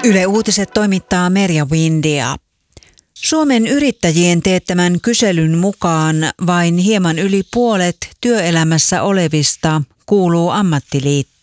Yle Uutiset toimittaa Merja Windia. Suomen yrittäjien teettämän kyselyn mukaan vain hieman yli puolet työelämässä olevista kuuluu ammattiliittoon.